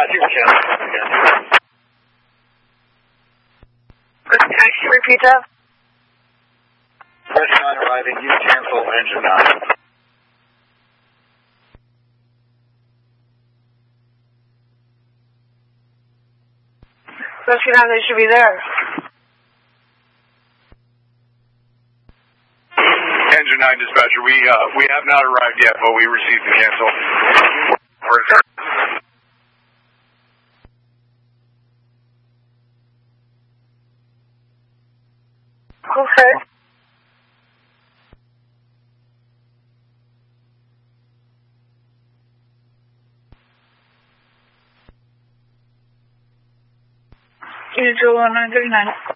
Roger, cancel again. Can you repeat that? Press 9 arriving, you cancel engine 9. Rescue 9, they should be there. Engine 9 dispatcher, we have not arrived yet, but we received the cancel. Okay. You do 1939.